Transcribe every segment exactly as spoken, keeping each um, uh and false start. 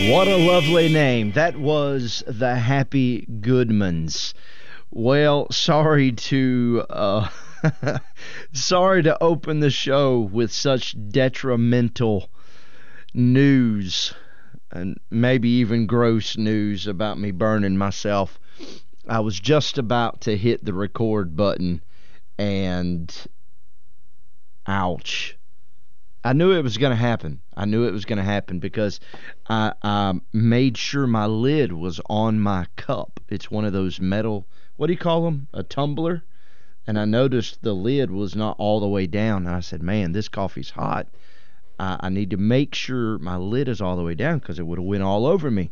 What a lovely name. That was the Happy Goodmans. Well, sorry to uh, sorry to open the show with such detrimental news and maybe even gross news about me burning myself. I was just about to hit the record button and ouch. I knew it was going to happen. I knew it was going to happen because I, I made sure my lid was on my cup. It's one of those metal, what do you call them? A tumbler? And I noticed the lid was not all the way down. And I said, man, this coffee's hot. I, I need to make sure my lid is all the way down because it would have went all over me.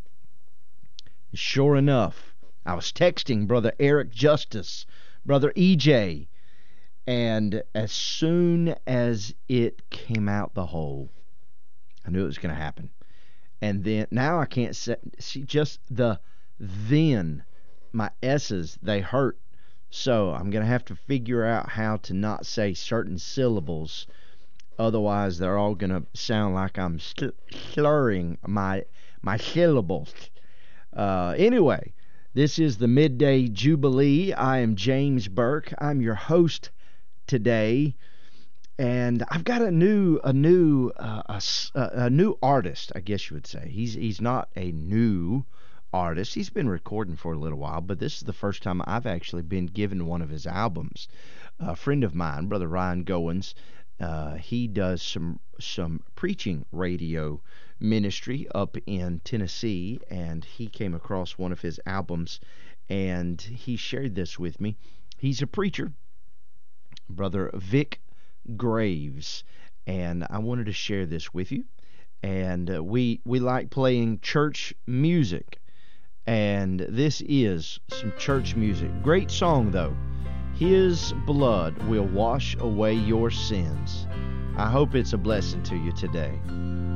Sure enough, I was texting Brother Eric Justice, Brother E J, and as soon as it came out the hole, I knew it was going to happen. And then, now I can't say, see, just the then, my S's, they hurt. So I'm going to have to figure out how to not say certain syllables. Otherwise, they're all going to sound like I'm sl- slurring my, my syllables. Uh, anyway, this is the Midday Jubilee. I am James Burke. I'm your host today, and I've got a new a new uh, a, a new artist, I guess you would say. He's he's not a new artist. He's been recording for a little while, but this is the first time I've actually been given one of his albums. A friend of mine, Brother Ryan Goins, uh, he does some some preaching radio ministry up in Tennessee, and he came across one of his albums, and he shared this with me. He's a preacher, Brother Vic Graves, and I wanted to share this with you. And uh, we we like playing church music, and this is some church music. Great song though. His blood will wash away your sins. I hope it's a blessing to you today.